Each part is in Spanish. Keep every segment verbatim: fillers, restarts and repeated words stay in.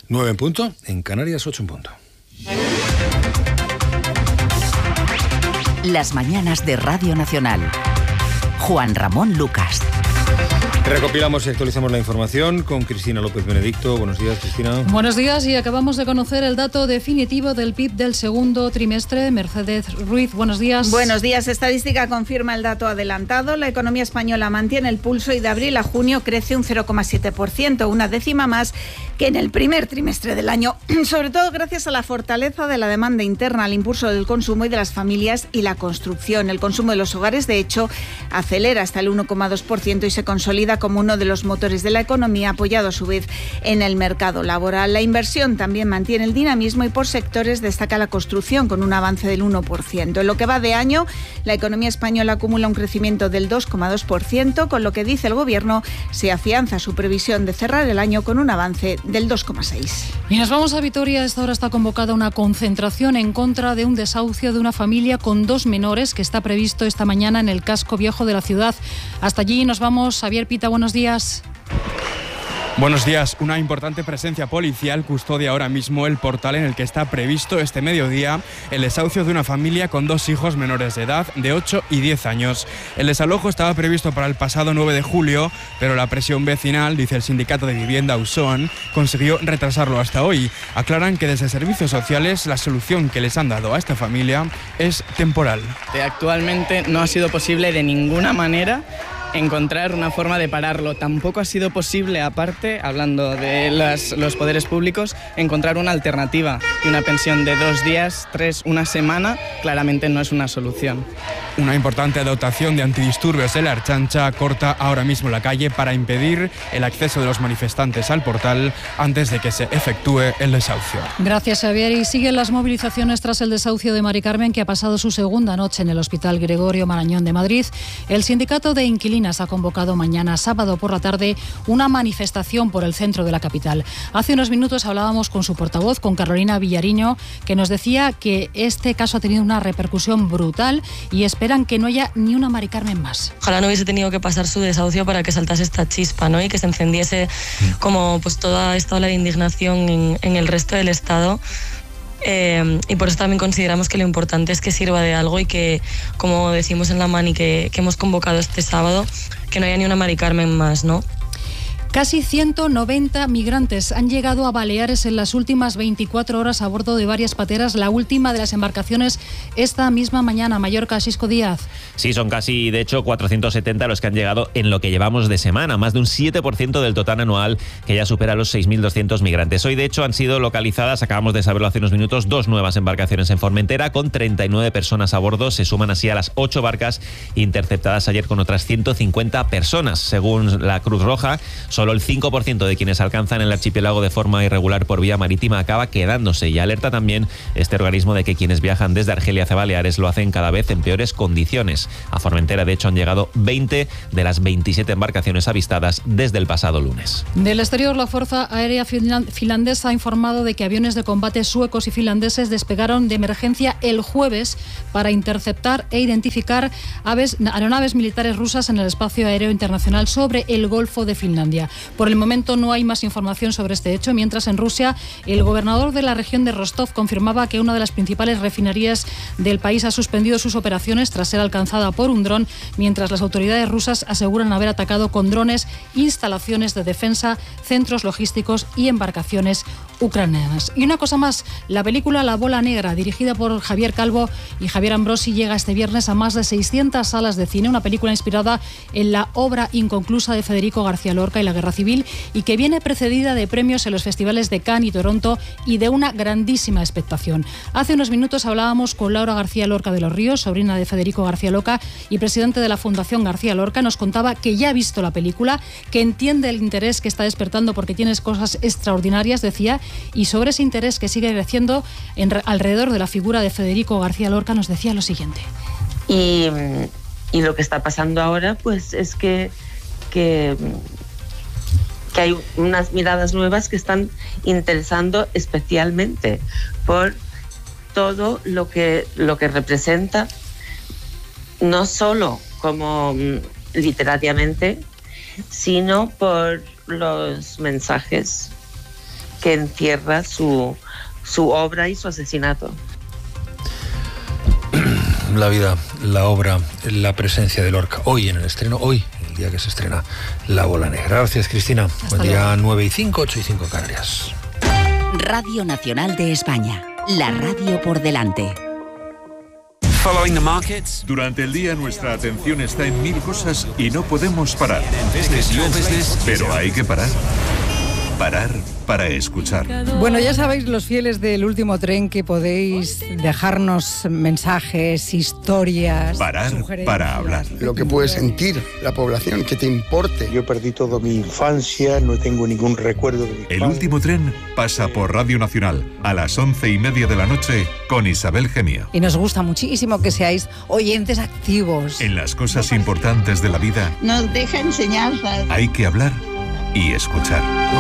nueve en punto, en Canarias ocho en punto. Las mañanas de Radio Nacional. Juan Ramón Lucas. Recopilamos y actualizamos la información con Cristina López Benedicto. Buenos días, Cristina. Buenos días, y acabamos de conocer el dato definitivo del P I B del segundo trimestre. Mercedes Ruiz, buenos días. Buenos días. Estadística confirma el dato adelantado. La economía española mantiene el pulso y de abril a junio crece un cero coma siete por ciento, una décima más que en el primer trimestre del año. Sobre todo gracias a la fortaleza de la demanda interna, al impulso del consumo y de las familias y la construcción. El consumo de los hogares, de hecho, acelera hasta el uno coma dos por ciento y se consolida como uno de los motores de la economía, apoyado a su vez en el mercado laboral. La inversión también mantiene el dinamismo y por sectores destaca la construcción con un avance del uno por ciento. En lo que va de año, la economía española acumula un crecimiento del dos coma dos por ciento, con lo que dice el Gobierno se afianza su previsión de cerrar el año con un avance del dos coma seis por ciento. Y nos vamos a Vitoria. A esta hora está convocada una concentración en contra de un desahucio de una familia con dos menores que está previsto esta mañana en el casco viejo de la ciudad. Hasta allí nos vamos. Javier Pita, buenos días. Buenos días. Una importante presencia policial custodia ahora mismo el portal en el que está previsto este mediodía el desahucio de una familia con dos hijos menores de edad de ocho y diez años. El desalojo estaba previsto para el pasado nueve de julio, pero la presión vecinal, dice el sindicato de vivienda Auzoan, consiguió retrasarlo hasta hoy. Aclaran que desde servicios sociales la solución que les han dado a esta familia es temporal. Actualmente no ha sido posible de ninguna manera encontrar una forma de pararlo. Tampoco ha sido posible, aparte, hablando de las, los poderes públicos, encontrar una alternativa. Y una pensión de dos días, tres, una semana, claramente no es una solución. Una importante dotación de antidisturbios de la Ertzaintza corta ahora mismo la calle para impedir el acceso de los manifestantes al portal antes de que se efectúe el desahucio. Gracias, Javier. Y siguen las movilizaciones tras el desahucio de Mari Carmen, que ha pasado su segunda noche en el Hospital Gregorio Marañón de Madrid. El sindicato de inquilinos ha convocado mañana, sábado por la tarde, una manifestación por el centro de la capital. Hace unos minutos hablábamos con su portavoz, con Carolina Villariño, que nos decía que este caso ha tenido una repercusión brutal y esperan que no haya ni una Mari Carmen más. Ojalá no hubiese tenido que pasar su desahucio para que saltase esta chispa, ¿no? Y que se encendiese como pues toda esta ola de indignación en, en el resto del Estado. Eh, y por eso también consideramos que lo importante es que sirva de algo y que, como decimos en la mani que, que hemos convocado este sábado, que no haya ni una Mari Carmen más, ¿no? Casi ciento noventa migrantes han llegado a Baleares en las últimas veinticuatro horas a bordo de varias pateras, la última de las embarcaciones esta misma mañana. Mallorca, Xisco Díaz. Sí, son casi, de hecho, cuatrocientos setenta los que han llegado en lo que llevamos de semana, más de un siete por ciento del total anual, que ya supera los seis mil doscientos migrantes. Hoy, de hecho, han sido localizadas, acabamos de saberlo hace unos minutos, dos nuevas embarcaciones en Formentera con treinta y nueve personas a bordo. Se suman así a las ocho barcas interceptadas ayer con otras ciento cincuenta personas. Según la Cruz Roja, solo el cinco por ciento de quienes alcanzan el archipiélago de forma irregular por vía marítima acaba quedándose, y alerta también este organismo de que quienes viajan desde Argelia hacia Baleares lo hacen cada vez en peores condiciones. A Formentera, de hecho, han llegado veinte de las veintisiete embarcaciones avistadas desde el pasado lunes. Del exterior, la Fuerza Aérea Finlandesa ha informado de que aviones de combate suecos y finlandeses despegaron de emergencia el jueves para interceptar e identificar aves, aeronaves militares rusas en el espacio aéreo internacional sobre el Golfo de Finlandia. Por el momento no hay más información sobre este hecho, mientras en Rusia el gobernador de la región de Rostov confirmaba que una de las principales refinerías del país ha suspendido sus operaciones tras ser alcanzada por un dron, mientras las autoridades rusas aseguran haber atacado con drones instalaciones de defensa, centros logísticos y embarcaciones ucranianas. Y una cosa más, la película La Bola Negra, dirigida por Javier Calvo y Javier Ambrosi, llega este viernes a más de seiscientas salas de cine, una película inspirada en la obra inconclusa de Federico García Lorca y la Guerra Civil, y que viene precedida de premios en los festivales de Cannes y Toronto y de una grandísima expectación. Hace unos minutos hablábamos con Laura García Lorca de los Ríos, sobrina de Federico García Lorca y presidente de la Fundación García Lorca. Nos contaba que ya ha visto la película, que entiende el interés que está despertando porque tienes cosas extraordinarias, decía, y sobre ese interés que sigue creciendo en, alrededor de la figura de Federico García Lorca nos decía lo siguiente. Y, y lo que está pasando ahora pues es que, que, que hay unas miradas nuevas que están interesando especialmente por todo lo que, lo que representa, no solo como literariamente, sino por los mensajes que encierra su, su obra y su asesinato. La vida, la obra, la presencia de Lorca. Hoy en el estreno, hoy, el día que se estrena La Bola Negra. Gracias, Cristina. Buen día, nueve y cinco, ocho y cinco Canarias. Radio Nacional de España. La radio por delante. Durante el día nuestra atención está en mil cosas y no podemos parar. Pero hay que parar. Parar para escuchar. Bueno, ya sabéis, los fieles del Último Tren, que podéis dejarnos mensajes, historias. Parar para hablar. Lo que puede sentir la población, que te importe. Yo perdí toda mi infancia, no tengo ningún recuerdo de mi El Último Tren pasa por Radio Nacional a las once y media de la noche con Isabel Gemio. Y nos gusta muchísimo que seáis oyentes activos. En las cosas importantes de la vida nos deja enseñanzas. Hay que hablar y escuchar.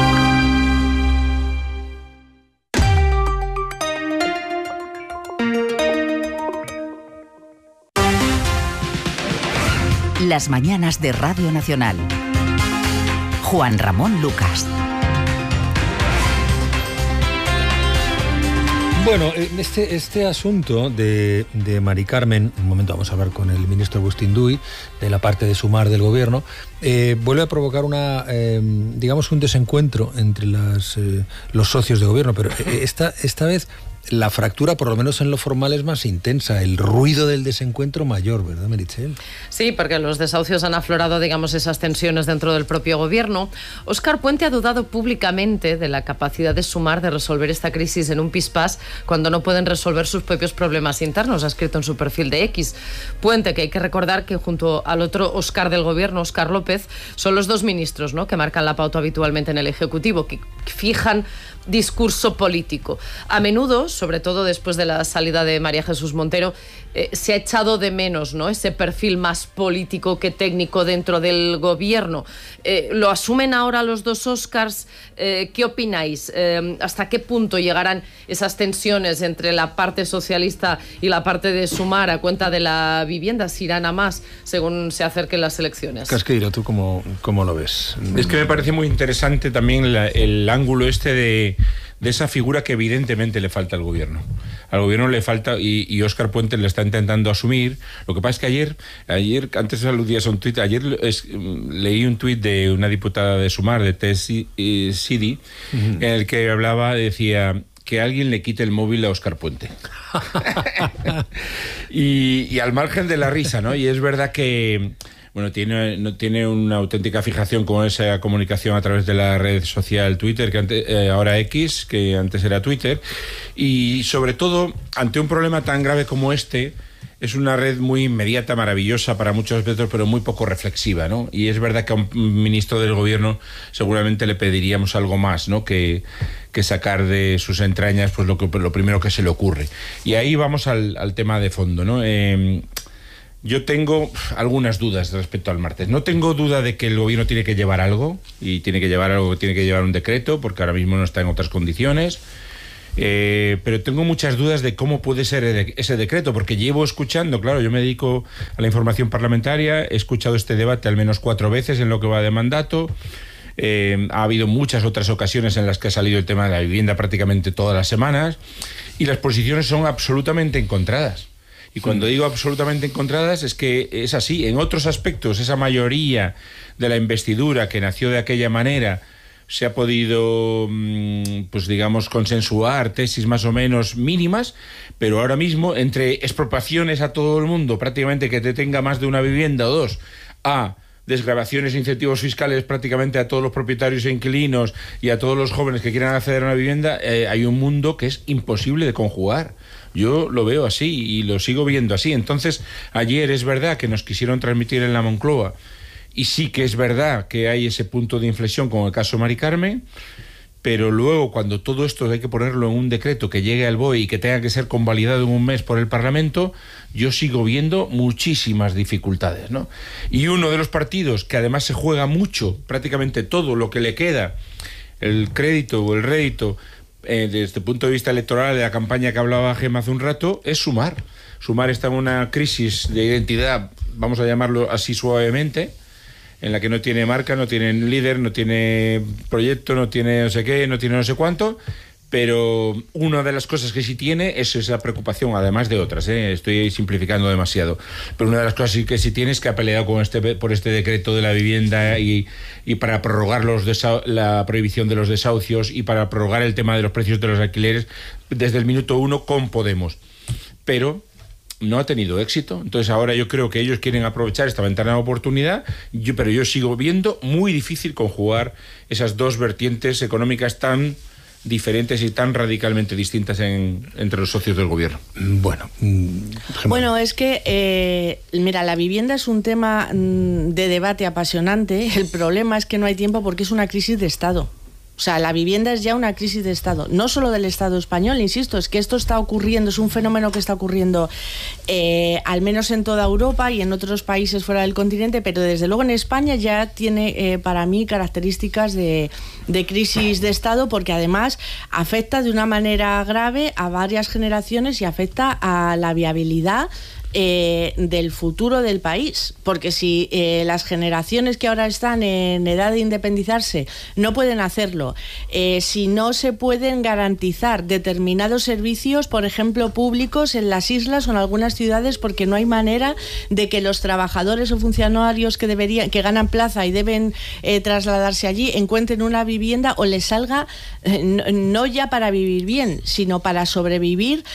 Las mañanas de Radio Nacional. Juan Ramón Lucas. Bueno, este, este asunto de, de Mari Carmen, un momento vamos a hablar con el ministro Agustín Duy, de la parte de Sumar del gobierno, eh, vuelve a provocar una, eh, digamos, un desencuentro entre las, eh, los socios de gobierno, pero esta, esta vez la fractura, por lo menos en lo formal, es más intensa, el ruido del desencuentro mayor, ¿verdad, Meritxell? Sí, porque los desahucios han aflorado, digamos, esas tensiones dentro del propio gobierno. Óscar Puente ha dudado públicamente de la capacidad de Sumar de resolver esta crisis en un pispás cuando no pueden resolver sus propios problemas internos, ha escrito en su perfil de X. Puente, que hay que recordar que junto al otro Óscar del gobierno, Óscar López, son los dos ministros, ¿no?, que marcan la pauta habitualmente en el Ejecutivo, que fijan discurso político. A menudo, sobre todo después de la salida de María Jesús Montero, eh, se ha echado de menos, ¿no?, ese perfil más político que técnico dentro del gobierno. Eh, ¿Lo asumen ahora los dos Óscars? Eh, ¿Qué opináis? Eh, ¿Hasta qué punto llegarán esas tensiones entre la parte socialista y la parte de Sumar a cuenta de la vivienda? ¿Si irán a más según se acerquen las elecciones? Casqueiro, ¿tú cómo, cómo lo ves? Es que me parece muy interesante también la, el ángulo este de, de esa figura que evidentemente le falta al gobierno. Al gobierno le falta, y, y Óscar Puente le está intentando asumir. Lo que pasa es que ayer, ayer antes aludías a un tuit, ayer es, leí un tuit de una diputada de Sumar, de Tess Sidi, uh-huh. en el que hablaba, decía que alguien le quite el móvil a Óscar Puente. y, y al margen de la risa, ¿no? Y es verdad que bueno, tiene, no, tiene una auténtica fijación con esa comunicación a través de la red social Twitter, que antes, eh, ahora X, que antes era Twitter, y sobre todo, ante un problema tan grave como este, es una red muy inmediata, maravillosa para muchos aspectos, pero muy poco reflexiva, ¿no? Y es verdad que a un ministro del gobierno seguramente le pediríamos algo más, ¿no?, que, que sacar de sus entrañas pues lo, que, lo primero que se le ocurre. Y ahí vamos al, al tema de fondo, ¿no? Eh, Yo tengo algunas dudas respecto al martes. No tengo duda de que el gobierno tiene que llevar algo, y tiene que llevar algo, tiene que llevar un decreto, porque ahora mismo no está en otras condiciones. Eh, pero tengo muchas dudas de cómo puede ser ese decreto, porque llevo escuchando, claro, yo me dedico a la información parlamentaria, he escuchado este debate al menos cuatro veces en lo que va de mandato. Eh, ha habido muchas otras ocasiones en las que ha salido el tema de la vivienda prácticamente todas las semanas, y las posiciones son absolutamente encontradas. Y cuando digo absolutamente encontradas es que es así. En otros aspectos, esa mayoría de la investidura que nació de aquella manera se ha podido, pues digamos, consensuar tesis más o menos mínimas, pero ahora mismo, entre expropiaciones a todo el mundo, prácticamente que te tenga más de una vivienda o dos, a desgravaciones e incentivos fiscales prácticamente a todos los propietarios e inquilinos y a todos los jóvenes que quieran acceder a una vivienda, eh, hay un mundo que es imposible de conjugar. Yo lo veo así y lo sigo viendo así. Entonces, ayer es verdad que nos quisieron transmitir en la Moncloa, y sí que es verdad que hay ese punto de inflexión con el caso Mari Carmen, pero luego cuando todo esto hay que ponerlo en un decreto que llegue al B O E y que tenga que ser convalidado en un mes por el Parlamento, yo sigo viendo muchísimas dificultades, ¿no? Y uno de los partidos que además se juega mucho, prácticamente todo lo que le queda, el crédito o el rédito, Eh, desde el punto de vista electoral de la campaña que hablaba Gemma hace un rato, es Sumar. Sumar está en una crisis de identidad, vamos a llamarlo así suavemente, en la que no tiene marca, no tiene líder, no tiene proyecto, no tiene no sé qué, no tiene no sé cuánto. Pero una de las cosas que sí tiene es esa preocupación, además de otras, ¿eh? Estoy simplificando demasiado, pero una de las cosas que sí tiene es que ha peleado con este, por este decreto de la vivienda y, y para prorrogar los desa- la prohibición de los desahucios y para prorrogar el tema de los precios de los alquileres desde el minuto uno con Podemos. Pero no ha tenido éxito, entonces ahora yo creo que ellos quieren aprovechar esta ventana de oportunidad, yo, pero yo sigo viendo muy difícil conjugar esas dos vertientes económicas tan diferentes y tan radicalmente distintas en, entre los socios del gobierno. Bueno, bueno, es que, eh, mira, la vivienda es un tema de debate apasionante. El problema es que no hay tiempo porque es una crisis de Estado. O sea, la vivienda es ya una crisis de Estado, no solo del Estado español, insisto, es que esto está ocurriendo, es un fenómeno que está ocurriendo eh, al menos en toda Europa y en otros países fuera del continente, pero desde luego en España ya tiene eh, para mí características de, de crisis de Estado, porque además afecta de una manera grave a varias generaciones y afecta a la viabilidad Eh, del futuro del país, porque si eh, las generaciones que ahora están en edad de independizarse no pueden hacerlo, eh, si no se pueden garantizar determinados servicios, por ejemplo públicos en las islas o en algunas ciudades, porque no hay manera de que los trabajadores o funcionarios que deberían, que ganan plaza y deben eh, trasladarse allí, encuentren una vivienda o les salga eh, no, no ya para vivir bien, sino para sobrevivir,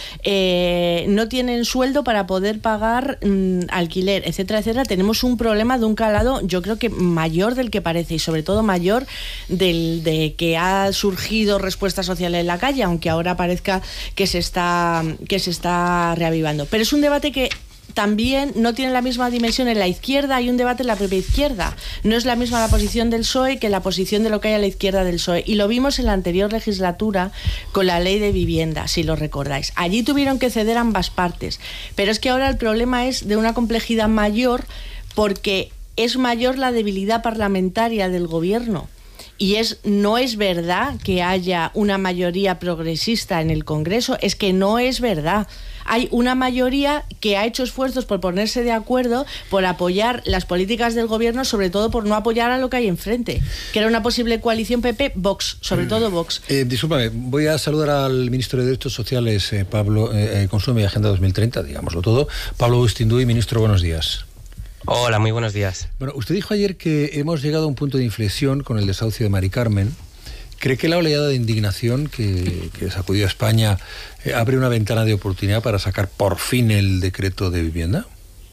eh, no tienen sueldo para poder pagar pagar mmm, alquiler, etcétera, etcétera. Tenemos un problema de un calado, yo creo que mayor del que parece, y sobre todo mayor del de que ha surgido respuesta social en la calle, aunque ahora parezca que se está que se está reavivando. Pero es un debate que también no tiene la misma dimensión en la izquierda, hay un debate en la propia izquierda. No es la misma la posición del P S O E que la posición de lo que hay a la izquierda del P S O E. Y lo vimos en la anterior legislatura con la ley de vivienda, si lo recordáis. Allí tuvieron que ceder ambas partes. Pero es que ahora el problema es de una complejidad mayor, porque es mayor la debilidad parlamentaria del gobierno. Y es, no es verdad que haya una mayoría progresista en el Congreso, es que no es verdad. Hay una mayoría que ha hecho esfuerzos por ponerse de acuerdo, por apoyar las políticas del gobierno, sobre todo por no apoyar a lo que hay enfrente, que era una posible coalición P P-Vox, sobre todo Vox. Eh, discúlpame, voy a saludar al ministro de Derechos Sociales, eh, Pablo, eh, Consumo y Agenda dos mil treinta, digámoslo todo. Pablo Bustinduy, ministro, buenos días. Hola, muy buenos días. Bueno, usted dijo ayer que hemos llegado a un punto de inflexión con el desahucio de Mari Carmen. ¿Cree que la oleada de indignación que, que sacudió a España eh, abre una ventana de oportunidad para sacar por fin el decreto de vivienda?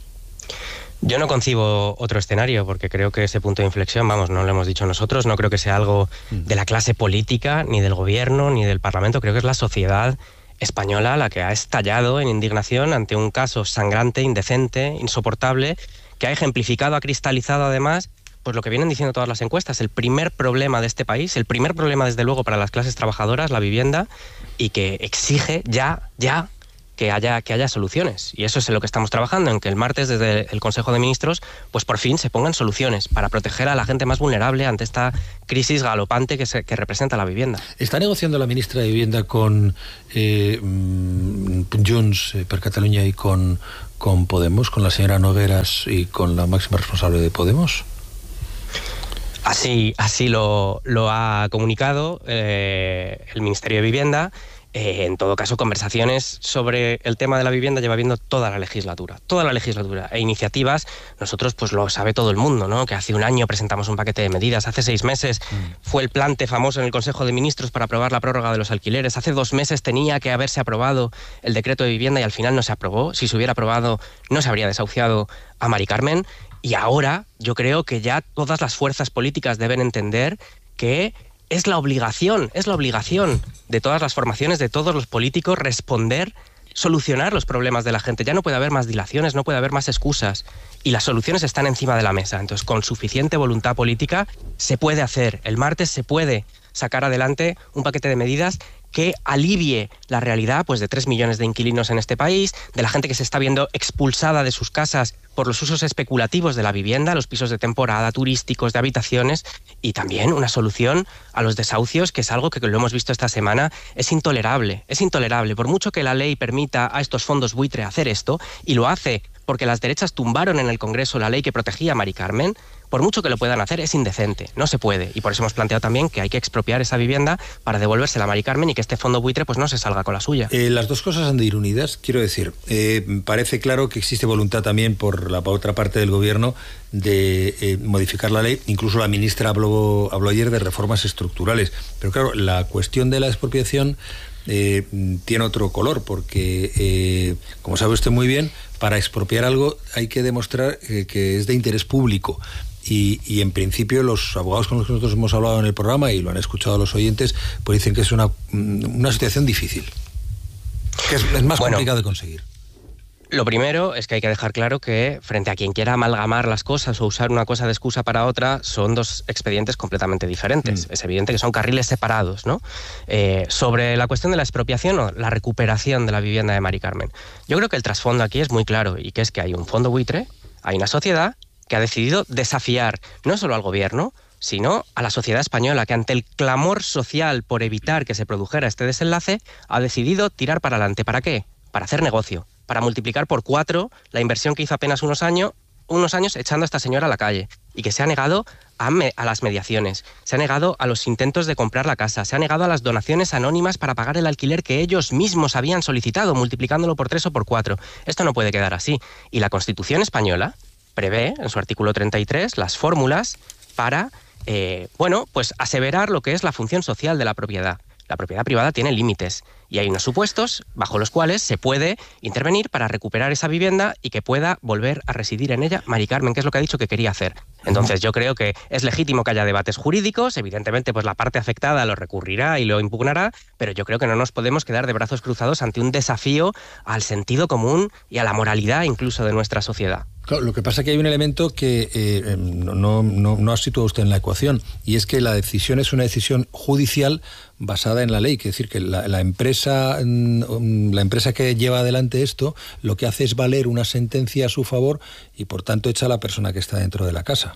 Yo no concibo otro escenario, porque creo que ese punto de inflexión, vamos, no lo hemos dicho nosotros, no creo que sea algo de la clase política, ni del gobierno, ni del Parlamento. Creo que es la sociedad española la que ha estallado en indignación ante un caso sangrante, indecente, insoportable, que ha ejemplificado, ha cristalizado además pues lo que vienen diciendo todas las encuestas, el primer problema de este país, el primer problema desde luego para las clases trabajadoras, la vivienda, y que exige ya, ya, que haya, que haya soluciones. Y eso es en lo que estamos trabajando, en que el martes desde el Consejo de Ministros, pues por fin se pongan soluciones para proteger a la gente más vulnerable ante esta crisis galopante que, se, que representa la vivienda. ¿Está negociando la ministra de Vivienda con eh, Junts eh, per Catalunya y con, con Podemos, con la señora Nogueras y con la máxima responsable de Podemos? Así, así lo, lo ha comunicado eh, el Ministerio de Vivienda. Eh, en todo caso, conversaciones sobre el tema de la vivienda lleva habiendo toda la legislatura, toda la legislatura, e iniciativas. Nosotros, pues lo sabe todo el mundo, ¿no? Que hace un año presentamos un paquete de medidas, hace seis meses mm. fue el plante famoso en el Consejo de Ministros para aprobar la prórroga de los alquileres, hace dos meses tenía que haberse aprobado el decreto de vivienda y al final no se aprobó. Si se hubiera aprobado, no se habría desahuciado a Mari Carmen. Y ahora yo creo que ya todas las fuerzas políticas deben entender que es la obligación, es la obligación de todas las formaciones, de todos los políticos, responder, solucionar los problemas de la gente. Ya no puede haber más dilaciones, no puede haber más excusas. Y las soluciones están encima de la mesa. Entonces, con suficiente voluntad política, se puede hacer. El martes se puede sacar adelante un paquete de medidas que alivie la realidad pues, de tres millones de inquilinos en este país, de la gente que se está viendo expulsada de sus casas por los usos especulativos de la vivienda, los pisos de temporada, turísticos, de habitaciones, y también una solución a los desahucios, que es algo que lo hemos visto esta semana, es intolerable, es intolerable. Por mucho que la ley permita a estos fondos buitre hacer esto, y lo hace porque las derechas tumbaron en el Congreso la ley que protegía a Mari Carmen, por mucho que lo puedan hacer, es indecente, no se puede. Y por eso hemos planteado también que hay que expropiar esa vivienda para devolvérsela a Mari Carmen y que este fondo buitre pues no se salga con la suya. Eh, las dos cosas han de ir unidas, quiero decir. Eh, parece claro que existe voluntad también por la otra parte del gobierno de eh, modificar la ley. Incluso la ministra habló, habló ayer de reformas estructurales. Pero claro, la cuestión de la expropiación eh, tiene otro color, porque, eh, como sabe usted muy bien, para expropiar algo hay que demostrar eh, que es de interés público. Y, y en principio los abogados con los que nosotros hemos hablado en el programa, y lo han escuchado los oyentes, pues dicen que es una, una situación difícil, que es, es más bueno, complicado de conseguir. Lo primero es que hay que dejar claro que frente a quien quiera amalgamar las cosas o usar una cosa de excusa para otra, son dos expedientes completamente diferentes. Mm. Es evidente que son carriles separados, ¿no? Eh, sobre la cuestión de la expropiación o la recuperación de la vivienda de Mari Carmen, yo creo que el trasfondo aquí es muy claro, y que es que hay un fondo buitre, hay una sociedad que ha decidido desafiar no solo al gobierno, sino a la sociedad española, que ante el clamor social por evitar que se produjera este desenlace, ha decidido tirar para adelante. ¿Para qué? Para hacer negocio, para multiplicar por cuatro la inversión que hizo apenas unos años, unos años echando a esta señora a la calle, y que se ha negado a, me, a las mediaciones, se ha negado a los intentos de comprar la casa, se ha negado a las donaciones anónimas para pagar el alquiler que ellos mismos habían solicitado, multiplicándolo por tres o por cuatro. Esto no puede quedar así. Y la Constitución española prevé, en su artículo treinta y tres, las fórmulas para, eh, bueno, pues aseverar lo que es la función social de la propiedad. La propiedad privada tiene límites y hay unos supuestos bajo los cuales se puede intervenir para recuperar esa vivienda y que pueda volver a residir en ella Mari Carmen, que es lo que ha dicho que quería hacer. Entonces yo creo que es legítimo que haya debates jurídicos, evidentemente pues la parte afectada lo recurrirá y lo impugnará, pero yo creo que no nos podemos quedar de brazos cruzados ante un desafío al sentido común y a la moralidad incluso de nuestra sociedad. Claro, lo que pasa es que hay un elemento que eh, no, no, no ha situado usted en la ecuación, y es que la decisión es una decisión judicial basada en la ley, que es decir, que la, la empresa la empresa que lleva adelante esto lo que hace es valer una sentencia a su favor y por tanto echa a la persona que está dentro de la casa.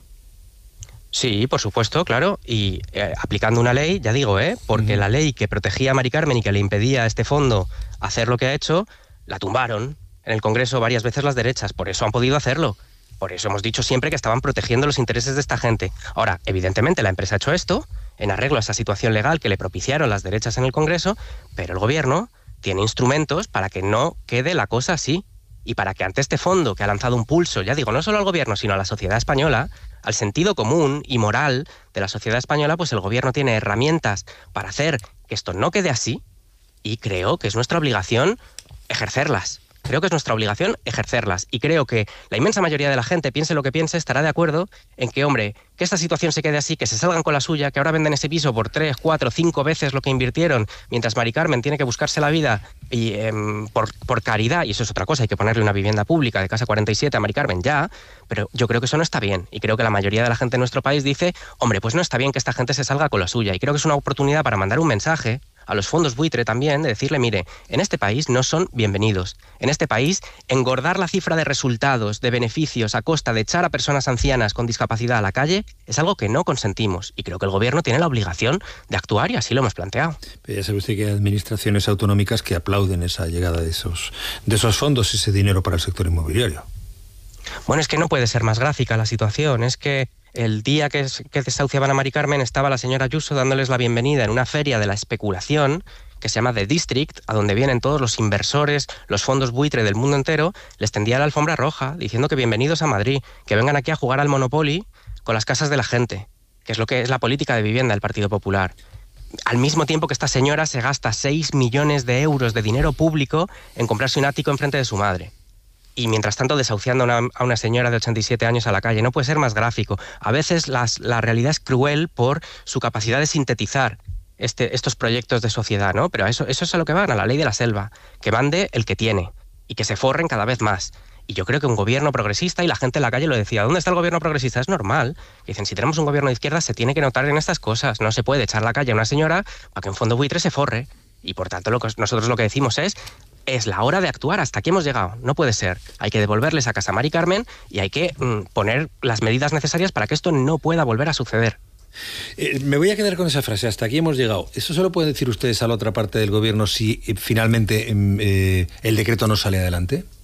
Sí, por supuesto, claro, y eh, aplicando una ley, ya digo, ¿eh? porque uh-huh. la ley que protegía a Mari Carmen y que le impedía a este fondo hacer lo que ha hecho, la tumbaron en el Congreso varias veces las derechas, por eso han podido hacerlo. Por eso hemos dicho siempre que estaban protegiendo los intereses de esta gente. Ahora, evidentemente la empresa ha hecho esto en arreglo a esa situación legal que le propiciaron las derechas en el Congreso, pero el gobierno tiene instrumentos para que no quede la cosa así y para que ante este fondo que ha lanzado un pulso, ya digo, no solo al gobierno, sino a la sociedad española, al sentido común y moral de la sociedad española, pues el gobierno tiene herramientas para hacer que esto no quede así y creo que es nuestra obligación ejercerlas. Creo que es nuestra obligación ejercerlas y creo que la inmensa mayoría de la gente, piense lo que piense, estará de acuerdo en que, hombre, que esta situación se quede así, que se salgan con la suya, que ahora venden ese piso por tres, cuatro, cinco veces lo que invirtieron, mientras Mari Carmen tiene que buscarse la vida y, eh, por, por caridad, y eso es otra cosa, hay que ponerle una vivienda pública de Casa cuarenta y siete a Mari Carmen ya, pero yo creo que eso no está bien y creo que la mayoría de la gente en nuestro país dice, hombre, pues no está bien que esta gente se salga con la suya y creo que es una oportunidad para mandar un mensaje a los fondos buitre también, de decirle, mire, en este país no son bienvenidos. En este país, engordar la cifra de resultados, de beneficios, a costa de echar a personas ancianas con discapacidad a la calle, es algo que no consentimos. Y creo que el gobierno tiene la obligación de actuar y así lo hemos planteado. Pero ya sabe usted que hay administraciones autonómicas que aplauden esa llegada de esos, de esos fondos, ese dinero para el sector inmobiliario. Bueno, es que no puede ser más gráfica la situación, es que el día que, que desahuciaban a Mari Carmen estaba la señora Ayuso dándoles la bienvenida en una feria de la especulación que se llama The District, a donde vienen todos los inversores, los fondos buitre del mundo entero, les tendía la alfombra roja diciendo que bienvenidos a Madrid, que vengan aquí a jugar al Monopoly con las casas de la gente, que es lo que es la política de vivienda del Partido Popular. Al mismo tiempo que esta señora se gasta seis millones de euros de dinero público en comprarse un ático enfrente de su madre. Y mientras tanto desahuciando a una, a una señora de ochenta y siete años a la calle. No puede ser más gráfico. A veces las, la realidad es cruel por su capacidad de sintetizar este, estos proyectos de sociedad, ¿no? Pero eso, eso es a lo que van, a la ley de la selva. Que mande el que tiene y que se forren cada vez más. Y yo creo que un gobierno progresista, y la gente en la calle lo decía, ¿dónde está el gobierno progresista? Es normal. Dicen, si tenemos un gobierno de izquierda se tiene que notar en estas cosas. No se puede echar la calle a una señora para que un fondo buitre se forre. Y por tanto lo que, nosotros lo que decimos es... Es la hora de actuar, hasta aquí hemos llegado, no puede ser. Hay que devolverles a casa a Mari Carmen y hay que mm, poner las medidas necesarias para que esto no pueda volver a suceder. Eh, me voy a quedar con esa frase, hasta aquí hemos llegado. ¿Eso se lo pueden decir ustedes a la otra parte del gobierno si eh, finalmente eh, el decreto no sale adelante?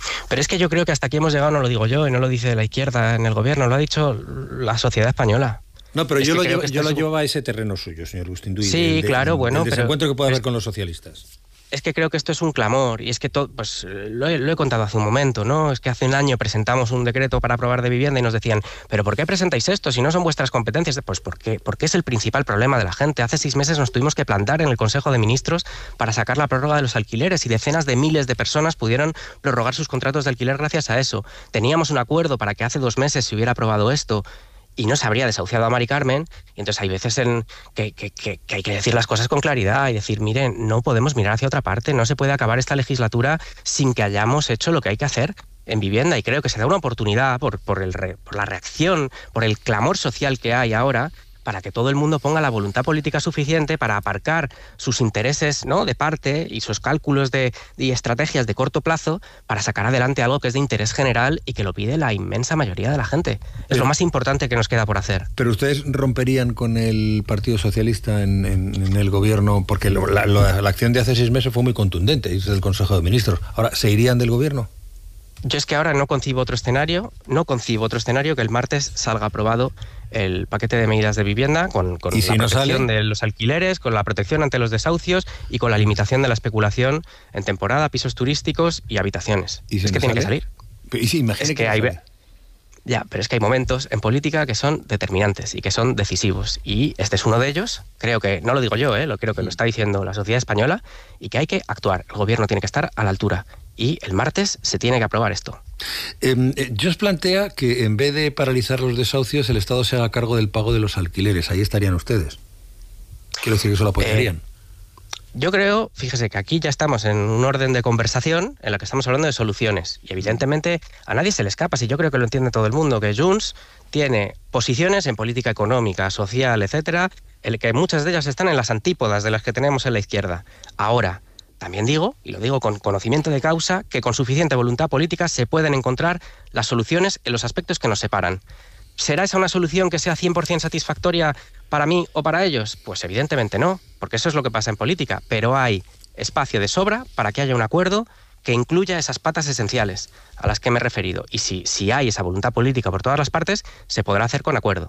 Pero es que yo creo que hasta aquí hemos llegado, no lo digo yo, y no lo dice la izquierda en el gobierno, lo ha dicho la sociedad española. No, pero es yo lo, llevo, que yo lo es... llevo a ese terreno suyo, señor Bustinduy. Sí, de, claro, de, bueno, el desencuentro pero que puede haber es... con los socialistas. Es que creo que esto es un clamor, y es que todo, pues lo he, lo he contado hace un momento, ¿no? Es que hace un año presentamos un decreto para aprobar de vivienda y nos decían, ¿pero por qué presentáis esto si no son vuestras competencias? Pues porque, porque es el principal problema de la gente. Hace seis meses nos tuvimos que plantar en el Consejo de Ministros para sacar la prórroga de los alquileres y decenas de miles de personas pudieron prorrogar sus contratos de alquiler gracias a eso. Teníamos un acuerdo para que hace dos meses se hubiera aprobado esto y no se habría desahuciado a Mari Carmen, y entonces hay veces en que, que, que, que hay que decir las cosas con claridad y decir, miren, no podemos mirar hacia otra parte, no se puede acabar esta legislatura sin que hayamos hecho lo que hay que hacer en vivienda, y creo que se da una oportunidad por, por, el re, por la reacción, por el clamor social que hay ahora, para que todo el mundo ponga la voluntad política suficiente para aparcar sus intereses, ¿no?, de parte y sus cálculos de, y estrategias de corto plazo para sacar adelante algo que es de interés general y que lo pide la inmensa mayoría de la gente. Es pero, lo más importante que nos queda por hacer. Pero ustedes romperían con el Partido Socialista en, en, en el gobierno, porque lo, la, la, la acción de hace seis meses fue muy contundente, es del Consejo de Ministros. Ahora, ¿se irían del gobierno? Yo es que ahora no concibo otro escenario, no concibo otro escenario que el martes salga aprobado el paquete de medidas de vivienda con, con ¿Y si la no protección sale? de los alquileres, con la protección ante los desahucios y con la limitación de la especulación en temporada, pisos turísticos y habitaciones. ¿Y si es que no tiene sale? que salir. ¿Y si imagine es que, que hay... sale? Ya, pero es que hay momentos en política que son determinantes y que son decisivos. Y este es uno de ellos. Creo que, no lo digo yo, ¿eh? lo creo que lo está diciendo la sociedad española, y que hay que actuar. El gobierno tiene que estar a la altura. Y el martes se tiene que aprobar esto. Eh, eh, yo os plantea que en vez de paralizar los desahucios, el Estado se haga cargo del pago de los alquileres. Ahí estarían ustedes. Quiero decir que eso lo apoyarían. Eh, yo creo, fíjese que aquí ya estamos en un orden de conversación en la que estamos hablando de soluciones. Y evidentemente a nadie se le escapa, si yo creo que lo entiende todo el mundo, que Junts tiene posiciones en política económica, social, etcétera, el que muchas de ellas están en las antípodas de las que tenemos en la izquierda. Ahora, también digo, y lo digo con conocimiento de causa, que con suficiente voluntad política se pueden encontrar las soluciones en los aspectos que nos separan. ¿Será esa una solución que sea cien por ciento satisfactoria para mí o para ellos? Pues evidentemente no, porque eso es lo que pasa en política, pero hay espacio de sobra para que haya un acuerdo que incluya esas patas esenciales a las que me he referido. Y si, si hay esa voluntad política por todas las partes, se podrá hacer con acuerdo.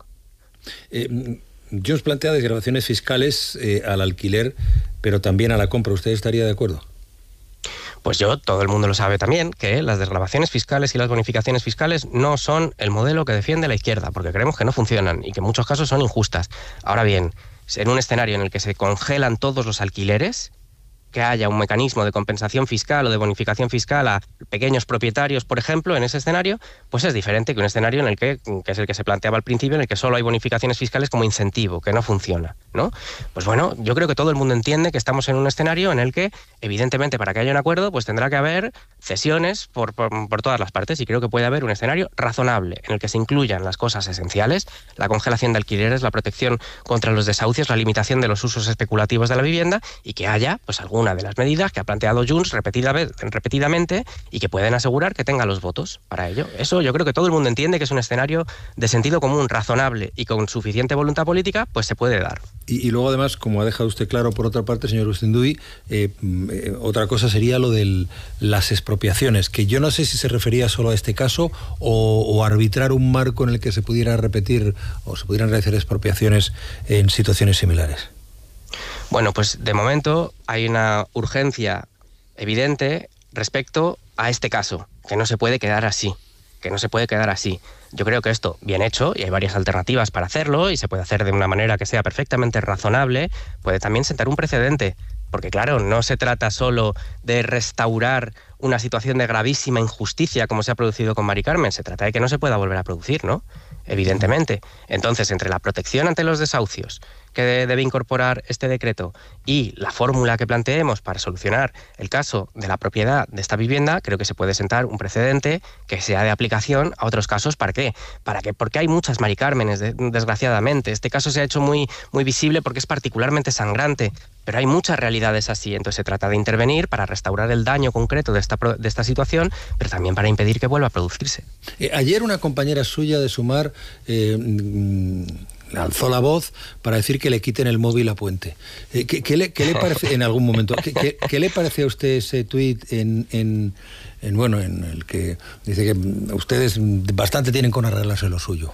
Eh, yo os plantea desgravaciones fiscales eh, al alquiler, pero también a la compra. ¿Usted estaría de acuerdo? Pues yo, todo el mundo lo sabe también, que las desgravaciones fiscales y las bonificaciones fiscales no son el modelo que defiende la izquierda, porque creemos que no funcionan y que en muchos casos son injustas. Ahora bien, en un escenario en el que se congelan todos los alquileres, que haya un mecanismo de compensación fiscal o de bonificación fiscal a pequeños propietarios, por ejemplo, en ese escenario, pues es diferente que un escenario en el que, que es el que se planteaba al principio, en el que solo hay bonificaciones fiscales como incentivo, que no funciona, ¿no? Pues bueno, yo creo que todo el mundo entiende que estamos en un escenario en el que, evidentemente, para que haya un acuerdo, pues tendrá que haber cesiones por, por, por todas las partes, y creo que puede haber un escenario razonable en el que se incluyan las cosas esenciales, la congelación de alquileres, la protección contra los desahucios, la limitación de los usos especulativos de la vivienda, y que haya, pues, algún de las medidas que ha planteado Junts repetida vez, repetidamente y que pueden asegurar que tenga los votos para ello. Eso yo creo que todo el mundo entiende que es un escenario de sentido común, razonable y con suficiente voluntad política, pues se puede dar. Y, y luego además, como ha dejado usted claro por otra parte, señor Bustinduy, eh, eh, otra cosa sería lo de las expropiaciones, que yo no sé si se refería solo a este caso o, o arbitrar un marco en el que se pudiera repetir o se pudieran realizar expropiaciones en situaciones similares. Bueno, pues de momento hay una urgencia evidente respecto a este caso, que no se puede quedar así, que no se puede quedar así. Yo creo que esto, bien hecho, y hay varias alternativas para hacerlo, y se puede hacer de una manera que sea perfectamente razonable, puede también sentar un precedente, porque claro, no se trata solo de restaurar una situación de gravísima injusticia como se ha producido con Mari Carmen, se trata de que no se pueda volver a producir, ¿no? Evidentemente. Entonces, entre la protección ante los desahucios que debe incorporar este decreto y la fórmula que planteemos para solucionar el caso de la propiedad de esta vivienda, creo que se puede sentar un precedente que sea de aplicación a otros casos. ¿Para qué? ¿Para qué? Porque hay muchas Mari Cármenes, desgraciadamente. Este caso se ha hecho muy, muy visible porque es particularmente sangrante, pero hay muchas realidades así. Entonces se trata de intervenir para restaurar el daño concreto de esta, de esta situación, pero también para impedir que vuelva a producirse. Eh, ayer una compañera suya de Sumar eh, alzó la voz para decir que le quiten el móvil a Puente. Eh, ¿qué, qué, le, ¿Qué le parece en algún momento? ¿Qué, qué, qué le parece a usted ese tuit en, en, en bueno, en el que dice que ustedes bastante tienen con arreglarse lo suyo.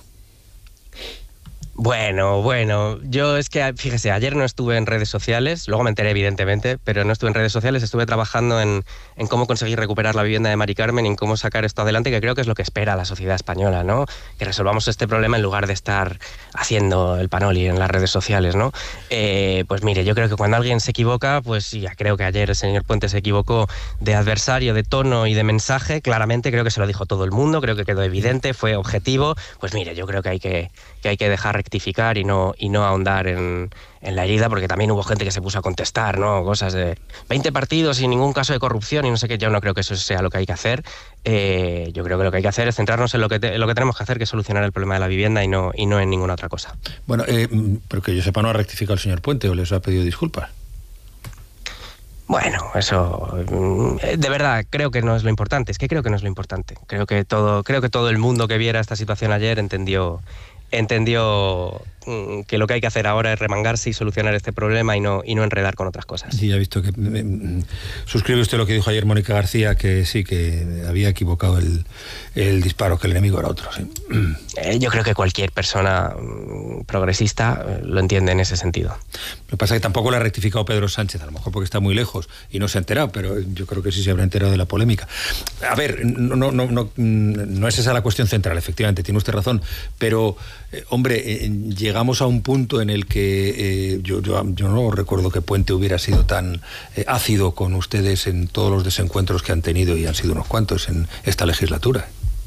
Bueno, bueno, yo es que, fíjese, ayer no estuve en redes sociales, luego me enteré evidentemente, pero no estuve en redes sociales, estuve trabajando en, en cómo conseguir recuperar la vivienda de Mari Carmen y en cómo sacar esto adelante, que creo que es lo que espera la sociedad española, ¿no? Que resolvamos este problema en lugar de estar haciendo el panoli en las redes sociales, ¿no? Eh, pues mire, yo creo que cuando alguien se equivoca, pues ya creo que ayer el señor Puente se equivocó de adversario, de tono y de mensaje, claramente creo que se lo dijo todo el mundo, creo que quedó evidente, fue objetivo, pues mire, yo creo que hay que, que, hay que dejar rectificar y no, y no ahondar en, en la herida, porque también hubo gente que se puso a contestar, ¿no? Cosas de veinte partidos y ningún caso de corrupción y no sé qué. Yo no creo que eso sea lo que hay que hacer. Eh, yo creo que lo que hay que hacer es centrarnos en lo que, te, en lo que tenemos que hacer, que es solucionar el problema de la vivienda y no, y no en ninguna otra cosa. Bueno, eh, pero que yo sepa, no ha rectificado el señor Puente o les ha pedido disculpas. Bueno, eso de verdad creo que no es lo importante. Es que creo que no es lo importante. Creo que todo, creo que todo el mundo que viera esta situación ayer entendió entendió que lo que hay que hacer ahora es remangarse y solucionar este problema y no, y no enredar con otras cosas. Sí, ya he visto que eh, suscribe usted lo que dijo ayer Mónica García, que sí, que había equivocado el, el disparo, que el enemigo era otro. Sí. Eh, yo creo que cualquier persona progresista lo entiende en ese sentido. Lo que pasa es que tampoco lo ha rectificado Pedro Sánchez, a lo mejor porque está muy lejos y no se ha enterado, pero yo creo que sí se habrá enterado de la polémica. A ver, no, no, no, no, no es esa la cuestión central, efectivamente, tiene usted razón, pero, eh, hombre, eh, llegamos a un punto en el que eh, yo, yo, yo no recuerdo que Puente hubiera sido tan eh, ácido con ustedes en todos los desencuentros que han tenido, y han sido unos cuantos en esta legislatura.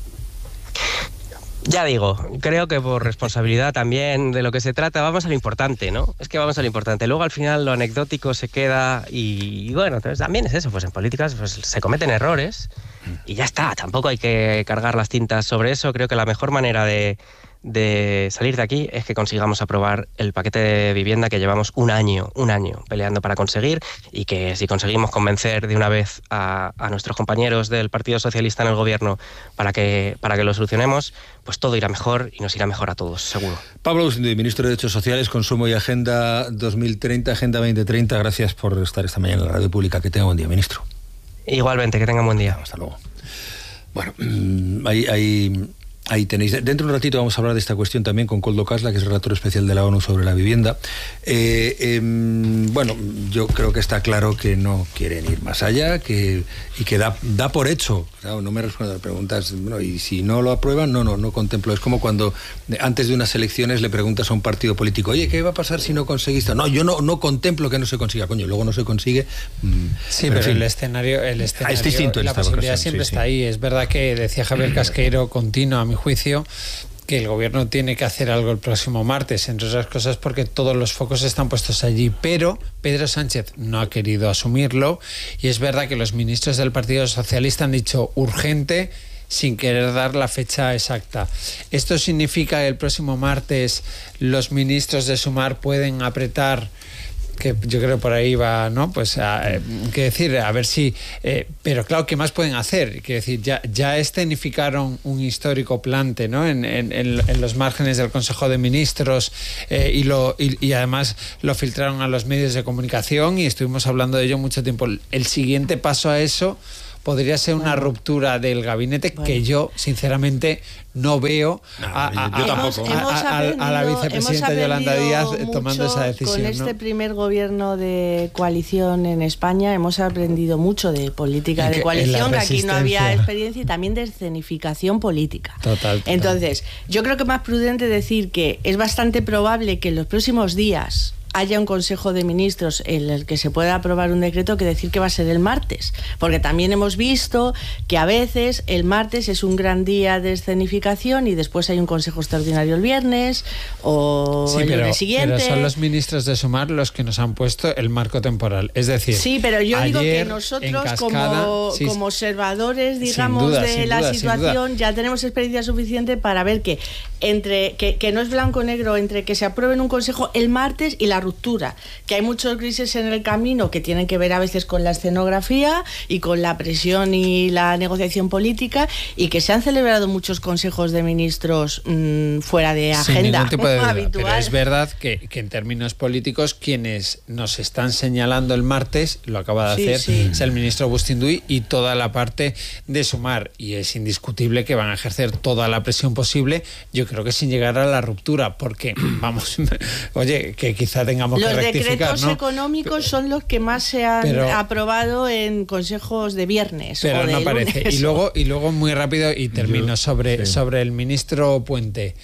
Ya digo, creo que por responsabilidad también de lo que se trata, vamos a lo importante, ¿no? Es que vamos a lo importante. Luego al final lo anecdótico se queda y, y bueno, entonces también es eso, pues en políticas pues, se cometen errores y ya está. Tampoco hay que cargar las tintas sobre eso. Creo que la mejor manera de, de salir de aquí es que consigamos aprobar el paquete de vivienda que llevamos un año, un año peleando para conseguir, y que si conseguimos convencer de una vez a, a nuestros compañeros del Partido Socialista en el gobierno para que, para que lo solucionemos, pues todo irá mejor y nos irá mejor a todos, seguro. Pablo Bustinduy, ministro de Derechos Sociales, Consumo y Agenda dos mil treinta, Agenda veinte treinta, gracias por estar esta mañana en la Radio Pública. Que tenga buen día, ministro. Igualmente, que tengan buen día. Hasta luego. Bueno, hay... hay... Ahí tenéis. Dentro de un ratito vamos a hablar de esta cuestión también con Koldo Kasla, que es el relator especial de la ONU sobre la vivienda. Eh, eh, bueno, yo creo que está claro que no quieren ir más allá, que y que da, da por hecho. Claro, no me responden preguntas. Bueno, y si no lo aprueban, no, no, no contemplo. Es como cuando antes de unas elecciones le preguntas a un partido político, oye, ¿qué va a pasar si no conseguiste? No, yo no, no contemplo que no se consiga. Coño, luego no se consigue. Mmm, sí, pero, pero el escenario, el escenario, es distinto. La posibilidad siempre sí, está sí. ahí. Es verdad que decía Javier Casqueiro, continuo a mi juicio, que el gobierno tiene que hacer algo el próximo martes, entre otras cosas porque todos los focos están puestos allí, pero Pedro Sánchez no ha querido asumirlo, y es verdad que los ministros del Partido Socialista han dicho urgente sin querer dar la fecha exacta. ¿Esto significa que el próximo martes los ministros de Sumar pueden apretar? Que yo creo por ahí va, ¿no? Pues, a, eh, qué decir, a ver si... Eh, pero claro, ¿qué más pueden hacer? Quiero decir, ya, ya escenificaron un histórico plante, ¿no? En, en, en los márgenes del Consejo de Ministros eh, y, lo, y, y además lo filtraron a los medios de comunicación y estuvimos hablando de ello mucho tiempo. El siguiente paso a eso podría ser una bueno. ruptura del gabinete bueno. que yo, sinceramente, no veo no, a, a, yo tampoco. A, a, a, a la vicepresidenta Yolanda Díaz tomando esa decisión. Con este ¿no? primer gobierno de coalición en España hemos aprendido mucho de política de coalición, que aquí no había experiencia, y también de escenificación política. Total, total. Entonces, yo creo que es más prudente decir que es bastante probable que en los próximos días haya un Consejo de Ministros en el que se pueda aprobar un decreto, que decir que va a ser el martes, porque también hemos visto que a veces el martes es un gran día de escenificación y después hay un Consejo Extraordinario el viernes o sí, el pero, lunes siguiente. Pero son los ministros de Sumar los que nos han puesto el marco temporal, es decir, sí, pero yo ayer, digo que nosotros Cascada, como, sí, como observadores, digamos, duda, de la duda, situación, ya tenemos experiencia suficiente para ver que entre que, que no es blanco o negro entre que se apruebe en un Consejo el martes y la ruptura, que hay muchos grises en el camino que tienen que ver a veces con la escenografía y con la presión y la negociación política, y que se han celebrado muchos consejos de ministros mmm, fuera de agenda Sin tipo de duda, habitual. pero es verdad que, que en términos políticos quienes nos están señalando el martes, lo acaba de Sí, hacer, sí. es el ministro Bustinduy y toda la parte de Sumar, y es indiscutible que van a ejercer toda la presión posible, yo creo que sin llegar a la ruptura, porque vamos, oye, que quizá tengamos Los que rectificar, decretos ¿no? económicos son los que más se han Pero- aprobado en consejos de viernes Pero o de no parece. lunes. Y luego, y luego muy rápido, y termino, Yo- sobre, sí. sobre el ministro Puente.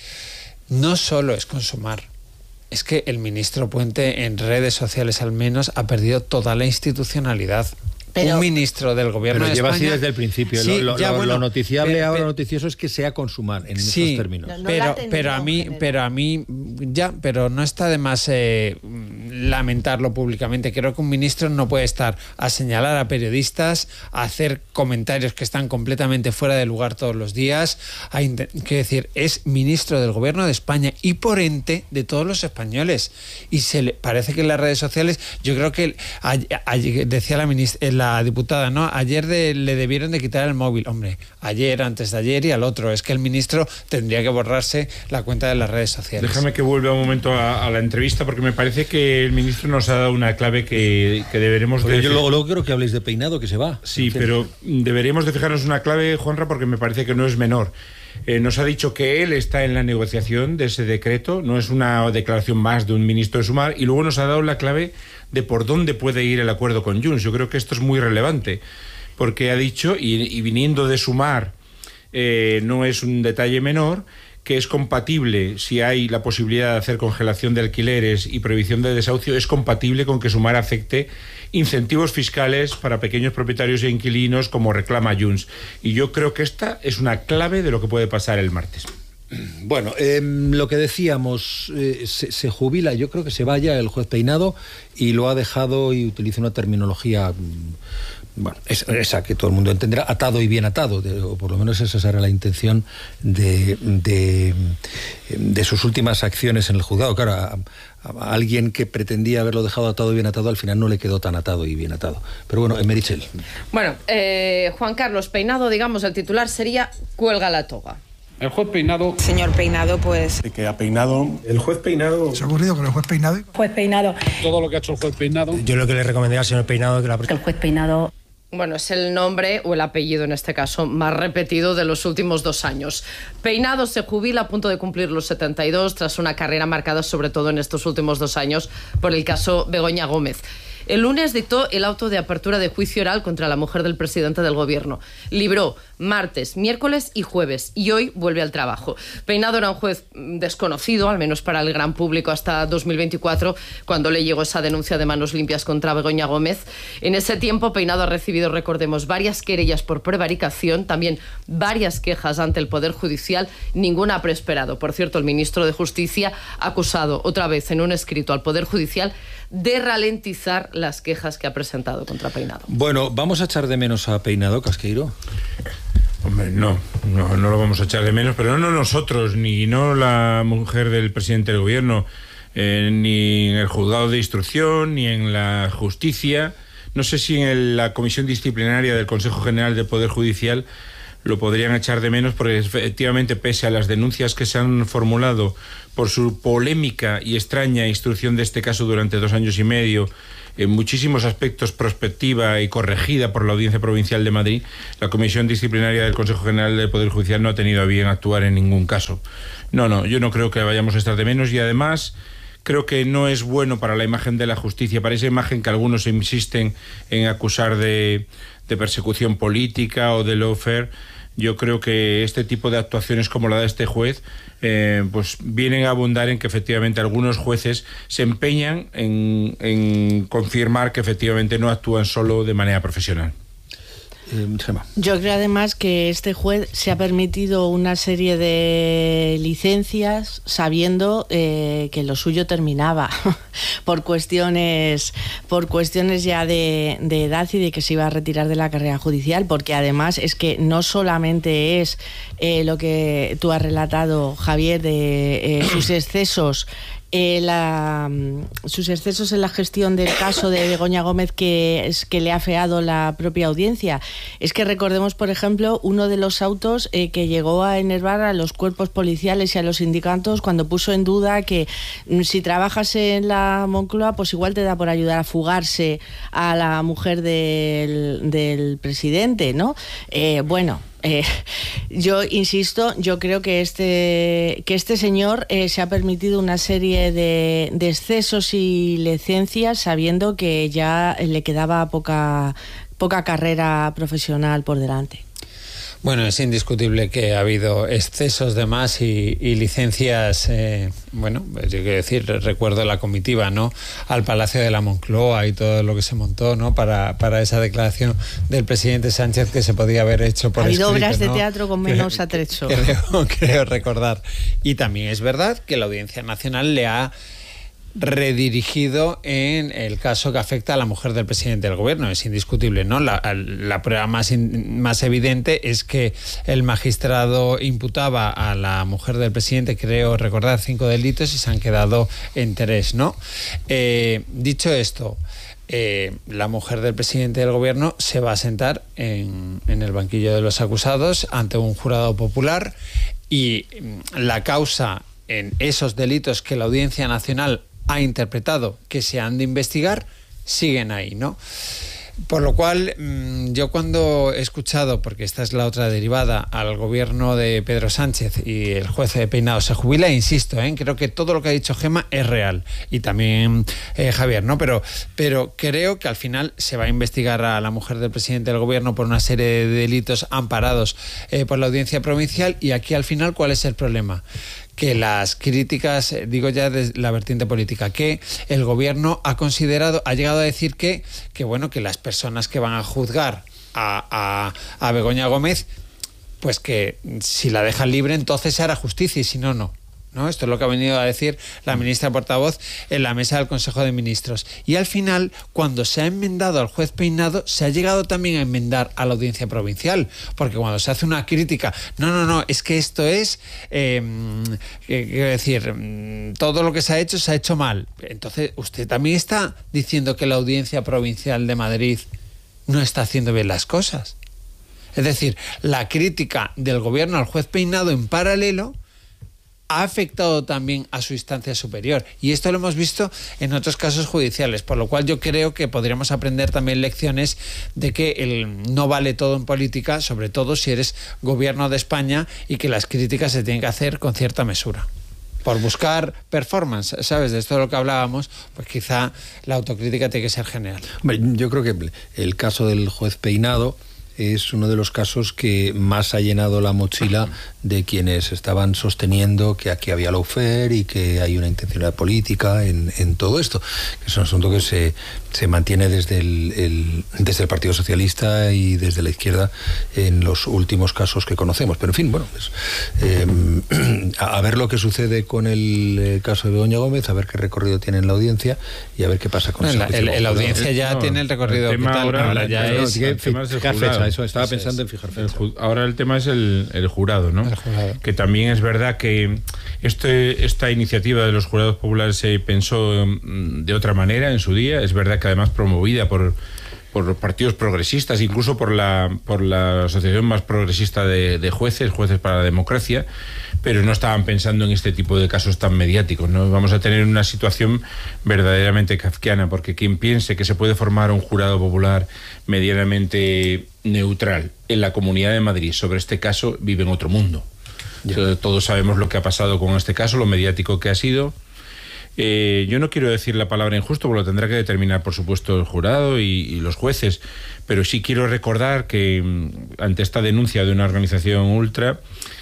No solo es con Sumar, es que el ministro Puente, en redes sociales al menos, ha perdido toda la institucionalidad. Pero- Un ministro del gobierno Pero de lleva así España- desde el principio. Sí, lo, lo- ya, lo- bueno, lo noticiable pero- ahora, pero- lo noticioso es que sea consumar en Sí, esos términos. No, no la pero, ha tenido pero a en mí, general. pero a mí, ya, pero no está de más eh, lamentarlo públicamente. Creo que un ministro no puede estar a señalar a periodistas, a hacer comentarios que están completamente fuera de lugar todos los días. A inte- quiero decir, es ministro del gobierno de España y por ente de todos los españoles. Y se le parece que en las redes sociales, yo creo que a- a- decía la minis- eh, la diputada, ¿no? Ayer de- le debieron de quitar el móvil. Hombre, ayer, antes de ayer y al otro. Es que el ministro tendría que borrarse la cuenta de las redes sociales. Déjame que vuelva un momento a, a la entrevista, porque me parece que el ministro nos ha dado una clave que, que deberemos Porque de... yo luego, luego quiero que habléis de Peinado, que se va. Sí, En fin. pero deberíamos de fijarnos una clave, Juanra, porque me parece que no es menor. Eh, nos ha dicho que él está en la negociación de ese decreto, no es una declaración más de un ministro de Sumar, y luego nos ha dado la clave de por dónde puede ir el acuerdo con Junts. Yo creo que esto es muy relevante, porque ha dicho, y, y viniendo de Sumar, eh, no es un detalle menor, que es compatible, si hay la posibilidad de hacer congelación de alquileres y prohibición de desahucio, es compatible con que Sumar afecte incentivos fiscales para pequeños propietarios e inquilinos, como reclama Junts. Y yo creo que esta es una clave de lo que puede pasar el martes. Bueno, eh, lo que decíamos, eh, se, se jubila, yo creo que se vaya el juez Peinado, y lo ha dejado, y utiliza una terminología, mm, bueno, es- esa que todo el mundo entenderá, atado y bien atado, de- o por lo menos esa era la intención de, de, de sus últimas acciones en el juzgado. Claro, a, a alguien que pretendía haberlo dejado atado y bien atado, al final no le quedó tan atado y bien atado. Pero bueno, eh, Merichel. Bueno, eh, Juan Carlos Peinado, digamos, el titular sería cuelga la toga. El juez Peinado. Señor Peinado, pues... Que ha peinado. El juez Peinado. ¿Se ha ocurrido con el juez Peinado? Juez Peinado. Todo lo que ha hecho el juez Peinado. Yo lo que le recomendaría al señor Peinado es que la... El juez Peinado. Bueno, es el nombre o el apellido, en este caso, más repetido de los últimos dos años. Peinado se jubila a punto de cumplir los setenta y dos, tras una carrera marcada sobre todo en estos últimos dos años por el caso Begoña Gómez. El lunes dictó el auto de apertura de juicio oral contra la mujer del presidente del gobierno. Libró martes, miércoles y jueves, y hoy vuelve al trabajo. Peinado era un juez desconocido, al menos para el gran público, hasta dos mil veinticuatro, cuando le llegó esa denuncia de manos limpias contra Begoña Gómez. En ese tiempo, Peinado ha recibido, recordemos, varias querellas por prevaricación, también varias quejas ante el Poder Judicial, ninguna ha prosperado. Por cierto, el ministro de Justicia ha acusado otra vez en un escrito al Poder Judicial de ralentizar las quejas que ha presentado contra Peinado. Bueno, ¿vamos a echar de menos a Peinado, Casqueiro? Hombre, no, no, no lo vamos a echar de menos, pero no nosotros, ni no la mujer del presidente del gobierno, eh, ni en el juzgado de instrucción, ni en la justicia. No sé si en el- la comisión disciplinaria del Consejo General del Poder Judicial lo podrían echar de menos, porque efectivamente, pese a las denuncias que se han formulado por su polémica y extraña instrucción de este caso durante dos años y medio, en muchísimos aspectos prospectiva y corregida por la Audiencia Provincial de Madrid, la Comisión Disciplinaria del Consejo General del Poder Judicial no ha tenido a bien actuar en ningún caso. No, no, yo no creo que vayamos a estar de menos, y además creo que no es bueno para la imagen de la justicia, para esa imagen que algunos insisten en acusar de, de persecución política o de lawfare. Yo creo que este tipo de actuaciones como la de este juez eh, pues vienen a abundar en que efectivamente algunos jueces se empeñan en, en confirmar que efectivamente no actúan solo de manera profesional. Eh, Yo creo además que este juez se ha permitido una serie de licencias sabiendo eh, que lo suyo terminaba por cuestiones por cuestiones ya de, de edad y de que se iba a retirar de la carrera judicial, porque además es que no solamente es eh, lo que tú has relatado, Javier, de eh, sus excesos eh, la, sus excesos en la gestión del caso de Begoña Gómez que, es, que le ha afeado la propia audiencia. Es que recordemos, por ejemplo, uno de los autos eh, que llegó a enervar a los cuerpos policiales y a los sindicatos cuando puso en duda que mm, si trabajas en la Moncloa, pues igual te da por ayudar a fugarse a la mujer del, del presidente, ¿no? Eh, bueno... Eh, yo insisto, yo creo que este, que este señor eh, se ha permitido una serie de, de excesos y licencias sabiendo que ya le quedaba poca, poca carrera profesional por delante. Bueno, es indiscutible que ha habido excesos de más y, y licencias, eh, bueno, yo quiero decir, recuerdo la comitiva, ¿no?, al Palacio de la Moncloa y todo lo que se montó, ¿no?, para, para esa declaración del presidente Sánchez que se podía haber hecho por escrito. Ha habido obras de ¿no? teatro con menos atrecho. Creo, creo recordar. Y también es verdad que la Audiencia Nacional le ha redirigido en el caso que afecta a la mujer del presidente del gobierno. Es indiscutible, ¿no? La, la prueba más, in, más evidente es que el magistrado imputaba a la mujer del presidente, creo recordar, cinco delitos y se han quedado en tres, ¿no? Eh, dicho esto, eh, la mujer del presidente del gobierno se va a sentar en, en el banquillo de los acusados ante un jurado popular y la causa en esos delitos que la Audiencia Nacional ha interpretado que se han de investigar, siguen ahí, ¿no? Por lo cual, yo cuando he escuchado, porque esta es la otra derivada, al gobierno de Pedro Sánchez y el juez de Peinado se jubila, insisto, ¿eh? creo que todo lo que ha dicho Gemma es real, y también eh, Javier, ¿no? Pero, pero creo que al final se va a investigar a la mujer del presidente del gobierno por una serie de delitos amparados eh, por la Audiencia Provincial, y aquí al final, ¿cuál es el problema? Que las críticas, digo ya de la vertiente política, que el gobierno ha considerado, ha llegado a decir que, que bueno, que las personas que van a juzgar a, a, a Begoña Gómez, pues que si la dejan libre entonces se hará justicia y si no, no. ¿No? Esto es lo que ha venido a decir la ministra portavoz en la mesa del Consejo de Ministros. Y al final, cuando se ha enmendado al juez Peinado, se ha llegado también a enmendar a la Audiencia Provincial, porque cuando se hace una crítica, no, no, no, es que esto es, eh, quiero decir, todo lo que se ha hecho se ha hecho mal. Entonces, usted también está diciendo que la Audiencia Provincial de Madrid no está haciendo bien las cosas. Es decir, la crítica del gobierno al juez Peinado en paralelo ha afectado también a su instancia superior, y esto lo hemos visto en otros casos judiciales, por lo cual yo creo que podríamos aprender también lecciones de que el no vale todo en política, sobre todo si eres gobierno de España, y que las críticas se tienen que hacer con cierta mesura. Por buscar performance, ¿sabes? De esto de lo que hablábamos, pues quizá la autocrítica tiene que ser general. Hombre, yo creo que el caso del juez Peinado es uno de los casos que más ha llenado la mochila de quienes estaban sosteniendo que aquí había lawfare y que hay una intencionalidad política en, en todo esto, que es un asunto que se, se mantiene desde el, el, desde el Partido Socialista y desde la izquierda en los últimos casos que conocemos. Pero en fin, bueno, pues, eh, a, a ver lo que sucede con el eh, caso de Begoña Gómez, a ver qué recorrido tiene en la audiencia y a ver qué pasa con no, eso. La, el, el, la audiencia ya no, tiene el recorrido el tema ahora, ahora ya no, es, el tema es el jurado. fecha, eso estaba eso pensando es. en fijar fecha. El, ahora el tema es el, el jurado, ¿no? El jurado. Que también es verdad que este, esta iniciativa de los jurados populares se pensó de otra manera en su día. Es verdad que además promovida por, por partidos progresistas, incluso por la, por la asociación más progresista de, de jueces, Jueces para la Democracia, pero no estaban pensando en este tipo de casos tan mediáticos, ¿no? Vamos a tener una situación verdaderamente kafkiana, porque quien piense que se puede formar un jurado popular medianamente neutral en la Comunidad de Madrid sobre este caso vive en otro mundo. Yeah. Todos sabemos lo que ha pasado con este caso, lo mediático que ha sido. Eh, yo no quiero decir la palabra injusto, porque lo tendrá que determinar, por supuesto, el jurado y, y los jueces, pero sí quiero recordar que ante esta denuncia de una organización ultra,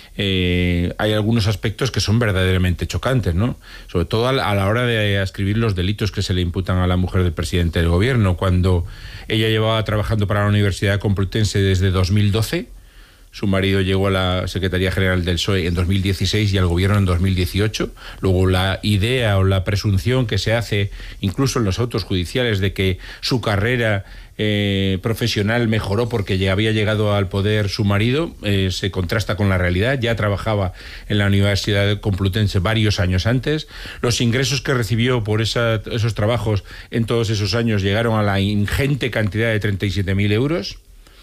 Eh, hay algunos aspectos que son verdaderamente chocantes, ¿no? Sobre todo a la, a la hora de escribir los delitos que se le imputan a la mujer del presidente del gobierno, cuando ella llevaba trabajando para la Universidad Complutense desde dos mil doce, Su marido llegó a la Secretaría General del P S O E en dos mil dieciséis y al gobierno en dos mil dieciocho. Luego la idea o la presunción que se hace, incluso en los autos judiciales, de que su carrera eh, profesional mejoró porque ya había llegado al poder su marido, eh, se contrasta con la realidad. Ya trabajaba en la Universidad Complutense varios años antes. Los ingresos que recibió por esa, esos trabajos en todos esos años llegaron a la ingente cantidad de treinta y siete mil euros.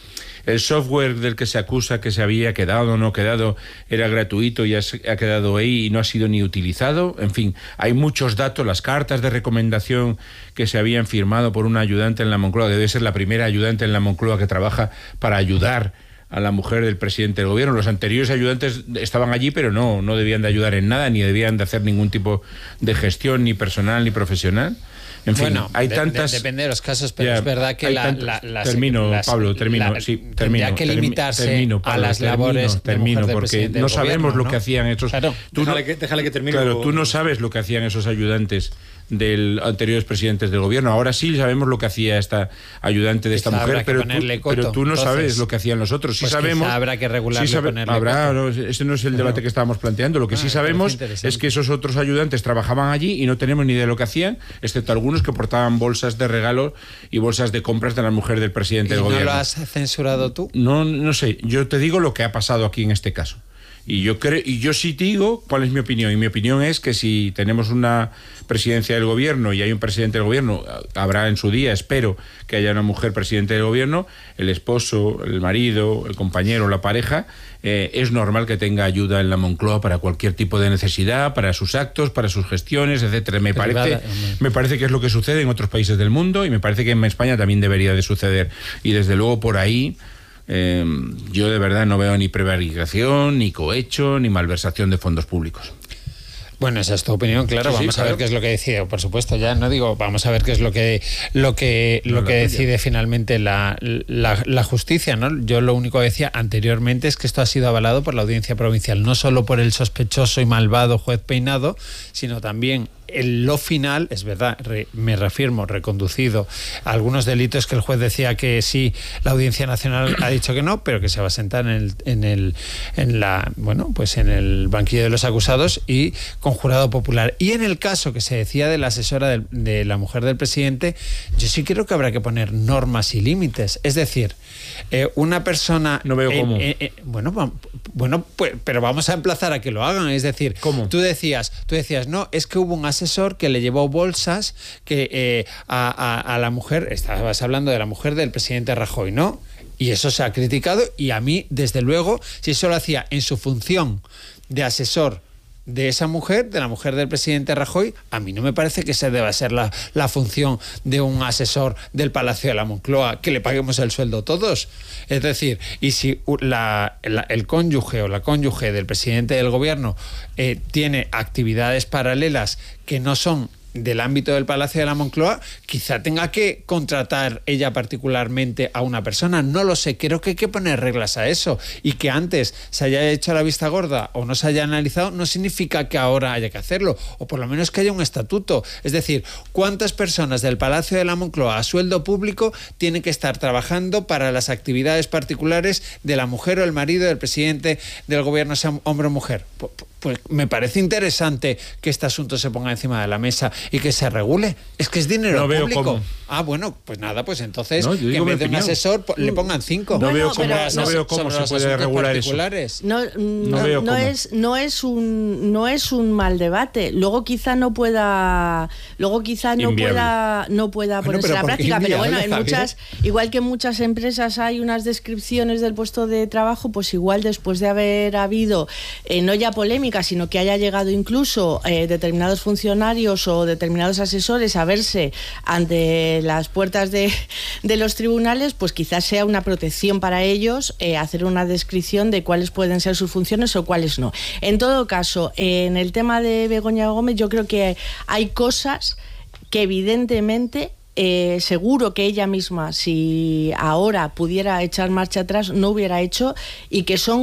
El software del que se acusa que se había quedado o no quedado era gratuito y ha quedado ahí y no ha sido ni utilizado. En fin, hay muchos datos. Las cartas de recomendación que se habían firmado por una ayudante en la Moncloa, debe ser la primera ayudante en la Moncloa que trabaja para ayudar a la mujer del presidente del gobierno. Los anteriores ayudantes estaban allí, pero no, no debían de ayudar en nada, ni debían de hacer ningún tipo de gestión, ni personal, ni profesional. En fin, bueno, hay de, tantas... de, depende de los casos, pero ya, es verdad que la, tantas, la, la... Termino, las, Pablo, termino, la, sí, termino. Tendría que limitarse termino, Pablo, a las termino, labores termino, de mujer porque del no sabemos gobierno, lo ¿no? que hacían esos... Claro. Tú déjale, no, que, déjale que termine. Claro, luego... tú no sabes lo que hacían esos ayudantes del anteriores presidentes del gobierno. Ahora sí sabemos lo que hacía esta ayudante de esta quizá mujer, pero tú, pero tú no Entonces, sabes lo que hacían los otros. Sí pues sabemos. Habrá que regularlo sí sabe, y ponerle habrá, coto. no, ese no es el debate que estábamos planteando. Lo que ah, sí sabemos es que esos otros ayudantes trabajaban allí y no tenemos ni idea de lo que hacían, excepto algunos que portaban bolsas de regalo y bolsas de compras de la mujer del presidente ¿Y del no gobierno. lo has censurado tú? No, no sé. Yo te digo lo que ha pasado aquí en este caso. Y yo creo, y yo sí te digo cuál es mi opinión. Y mi opinión es que si tenemos una presidencia del gobierno y hay un presidente del gobierno, habrá en su día, espero que haya una mujer presidente del gobierno, el esposo, el marido, el compañero, la pareja, eh, es normal que tenga ayuda en la Moncloa para cualquier tipo de necesidad, para sus actos, para sus gestiones, etcétera. Me parece, me parece que es lo que sucede en otros países del mundo y me parece que en España también debería de suceder. Y desde luego por ahí Eh, yo de verdad no veo ni prevaricación, ni cohecho, ni malversación de fondos públicos. Bueno, esa es tu opinión, claro. Sí, sí, vamos claro. a ver qué es lo que decide. Por supuesto, ya no digo, vamos a ver qué es lo que lo que No, lo que tuya. decide finalmente la, la, la justicia, ¿no? Yo lo único que decía anteriormente es que esto ha sido avalado por la Audiencia Provincial, no solo por el sospechoso y malvado juez Peinado, sino también en lo final, es verdad, re, me reafirmo, reconducido a algunos delitos que el juez decía que sí, la Audiencia Nacional ha dicho que no, pero que se va a sentar en el, en el, en la, bueno, pues en el banquillo de los acusados y con jurado popular. Y en el caso que se decía de la asesora del, de la mujer del presidente, yo sí creo que habrá que poner normas y límites. Es decir, eh, una persona... No veo eh, cómo. Eh, eh, bueno, va, bueno pues, pero vamos a emplazar a que lo hagan. Es decir, ¿cómo? Tú decías, tú decías, no, es que hubo un asesor que le llevó bolsas que eh, a, a, a la mujer, estabas hablando de la mujer del presidente Rajoy, ¿no? Y eso se ha criticado y a mí, desde luego, si eso lo hacía en su función de asesor de esa mujer, de la mujer del presidente Rajoy, a mí no me parece que esa deba ser la, la función de un asesor del Palacio de la Moncloa, que le paguemos el sueldo todos. Es decir, y si la, la, el cónyuge o la cónyuge del presidente del gobierno eh, tiene actividades paralelas que no son del ámbito del Palacio de la Moncloa, quizá tenga que contratar ella particularmente a una persona, no lo sé, creo que hay que poner reglas a eso, y que antes se haya hecho la vista gorda o no se haya analizado no significa que ahora haya que hacerlo, o por lo menos que haya un estatuto. Es decir, ¿cuántas personas del Palacio de la Moncloa a sueldo público tienen que estar trabajando para las actividades particulares de la mujer o el marido del presidente del gobierno, sea hombre o mujer? Pues, pues me parece interesante que este asunto se ponga encima de la mesa y que se regule. Es que es dinero no veo público. Cómo. Ah, bueno, pues nada, pues entonces no, que en vez de un asesor le pongan cinco. No, bueno, veo cómo, pero, no veo cómo se puede regular eso. No, no, no, veo no cómo. es no es un no es un mal debate. Luego quizá no pueda luego quizá no inviable. pueda no pueda bueno, ponerse a la práctica, pero bueno, en Javier? muchas igual que en muchas empresas hay unas descripciones del puesto de trabajo, pues igual después de haber habido eh, no ya polémica, sino que haya llegado incluso eh, determinados funcionarios o determinados asesores a verse ante las puertas de, de los tribunales, pues quizás sea una protección para ellos eh, hacer una descripción de cuáles pueden ser sus funciones o cuáles no. En todo caso, eh, en el tema de Begoña Gómez, yo creo que hay cosas que evidentemente Eh, seguro que ella misma, si ahora pudiera echar marcha atrás, no hubiera hecho, y que son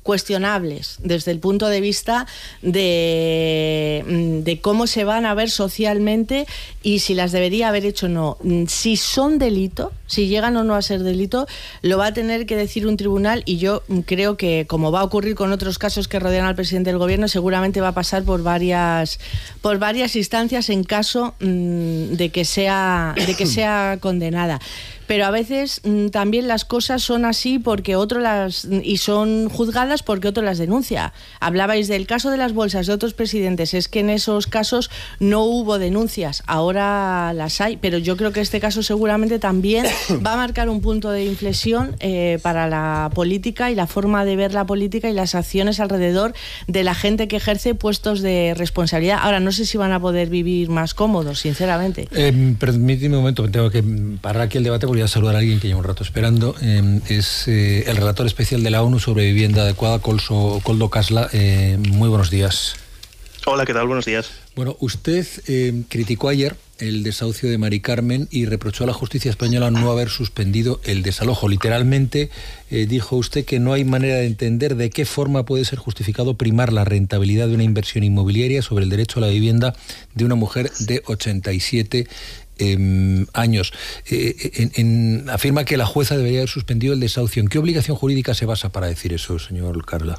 cuestionables desde el punto de vista de, de cómo se van a ver socialmente y si las debería haber hecho o no. Si son delito, si llegan o no a ser delito, lo va a tener que decir un tribunal, y yo creo que, como va a ocurrir con otros casos que rodean al presidente del gobierno, seguramente va a pasar por varias, por varias instancias en caso mmm, de que sea, de que sea condenada. Pero a veces mmm, también las cosas son así porque otro las y son juzgadas porque otro las denuncia. Hablabais del caso de las bolsas de otros presidentes, es que en esos casos no hubo denuncias, ahora las hay, pero yo creo que este caso seguramente también va a marcar un punto de inflexión eh, para la política y la forma de ver la política y las acciones alrededor de la gente que ejerce puestos de responsabilidad. Ahora, no sé si van a poder vivir más cómodos, sinceramente. Eh, permíteme un momento, tengo que parar aquí el debate porque voy a saludar a alguien que lleva un rato esperando. Eh, es eh, el relator especial de la ONU sobre vivienda adecuada, Colso, Koldo Kasla. Eh, muy buenos días. Hola, ¿qué tal? Buenos días. Bueno, usted eh, criticó ayer el desahucio de Mari Carmen y reprochó a la justicia española no haber suspendido el desalojo. Literalmente eh, dijo usted que no hay manera de entender de qué forma puede ser justificado primar la rentabilidad de una inversión inmobiliaria sobre el derecho a la vivienda de una mujer de ochenta y siete Eh, años. Eh, en, en, afirma que la jueza debería haber suspendido el desahucio. ¿En qué obligación jurídica se basa para decir eso, señor Kasla?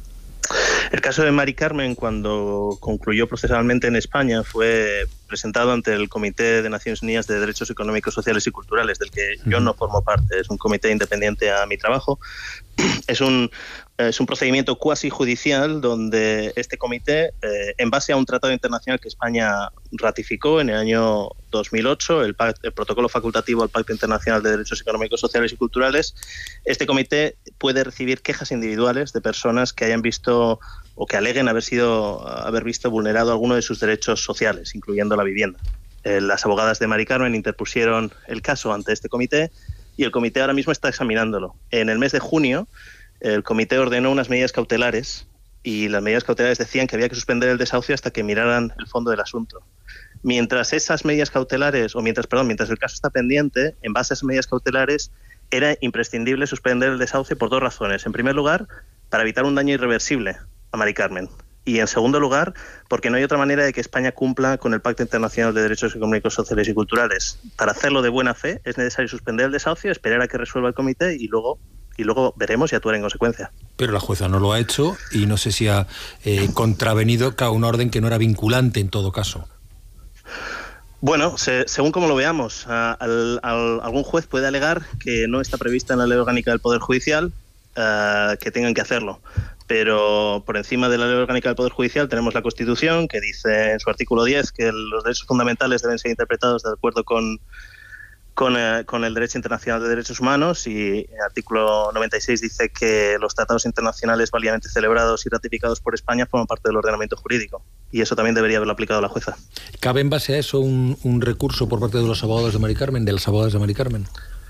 El caso de Mari Carmen, cuando concluyó procesalmente en España, fue presentado ante el Comité de Naciones Unidas de Derechos Económicos, Sociales y Culturales, del que yo no formo parte. Es un comité independiente a mi trabajo. Es un, es un procedimiento cuasi judicial donde este comité, eh, en base a un tratado internacional que España ratificó en el año dos mil ocho, el, Pact, el protocolo facultativo al Pacto Internacional de Derechos Económicos, Sociales y Culturales, este comité puede recibir quejas individuales de personas que hayan visto o que aleguen haber sido haber visto vulnerado alguno de sus derechos sociales, incluyendo la vivienda. Eh, las abogadas de Mari Carmen interpusieron el caso ante este comité y el comité ahora mismo está examinándolo. En el mes de junio, el comité ordenó unas medidas cautelares y las medidas cautelares decían que había que suspender el desahucio hasta que miraran el fondo del asunto. Mientras esas medidas cautelares, o mientras, perdón, mientras el caso está pendiente, en base a esas medidas cautelares, era imprescindible suspender el desahucio por dos razones. En primer lugar, para evitar un daño irreversible a Mari Carmen. Y en segundo lugar, porque no hay otra manera de que España cumpla con el Pacto Internacional de Derechos Económicos, Sociales y Culturales. Para hacerlo de buena fe es necesario suspender el desahucio, esperar a que resuelva el comité y luego y luego veremos y actuar en consecuencia. Pero la jueza no lo ha hecho y no sé si ha eh, contravenido a una orden que no era vinculante en todo caso. Bueno, se, según como lo veamos, a, al, al, algún juez puede alegar que no está prevista en la Ley Orgánica del Poder Judicial uh, que tengan que hacerlo. Pero por encima de la Ley Orgánica del Poder Judicial tenemos la Constitución, que dice en su artículo diez que los derechos fundamentales deben ser interpretados de acuerdo con, con, eh, con el derecho internacional de derechos humanos, y el artículo noventa y seis dice que los tratados internacionales válidamente celebrados y ratificados por España forman parte del ordenamiento jurídico. Y eso también debería haberlo aplicado la jueza. ¿Cabe en base a eso un, un recurso por parte de los abogados de Mari Carmen, de las abogadas de Mari Carmen?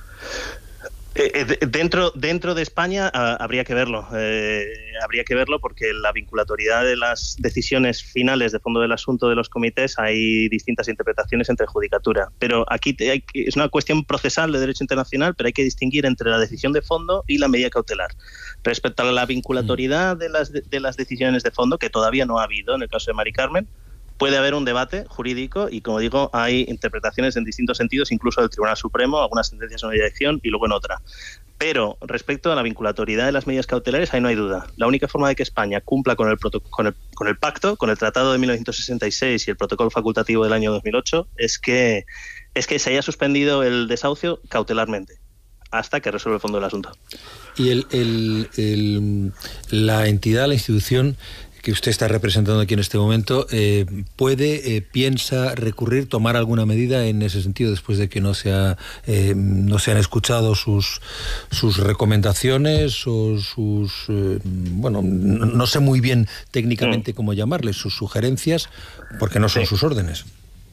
Eh, dentro dentro de España uh, habría que verlo eh, habría que verlo porque la vinculatoriedad de las decisiones finales de fondo del asunto de los comités, hay distintas interpretaciones entre judicatura, pero aquí te, hay, es una cuestión procesal de derecho internacional, pero hay que distinguir entre la decisión de fondo y la medida cautelar. Respecto a la vinculatoriedad de las, de, de las decisiones de fondo, que todavía no ha habido en el caso de Mari Carmen, puede haber un debate jurídico y, como digo, hay interpretaciones en distintos sentidos, incluso del Tribunal Supremo, algunas sentencias en una dirección y luego en otra. Pero respecto a la vinculatoriedad de las medidas cautelares, ahí no hay duda. La única forma de que España cumpla con el, con el, con el pacto, con el Tratado de mil novecientos sesenta y seis y el Protocolo Facultativo del año dos mil ocho, es que, es que se haya suspendido el desahucio cautelarmente hasta que resuelva el fondo del asunto. Y el, el, el, la entidad, la institución que usted está representando aquí en este momento, eh, ¿puede, eh, piensa recurrir, tomar alguna medida en ese sentido después de que no se, ha, eh, no se han escuchado sus, sus recomendaciones o sus, eh, bueno, no, no sé muy bien técnicamente cómo llamarles, sus sugerencias, porque no son sí. sus órdenes?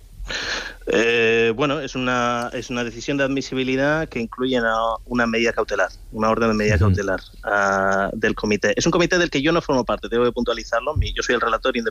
Eh, bueno, es una es una decisión de admisibilidad que incluye una, una medida cautelar, una orden de medida uh-huh. cautelar uh, del comité. Es un comité del que yo no formo parte, tengo que puntualizarlo. Yo soy el relator independiente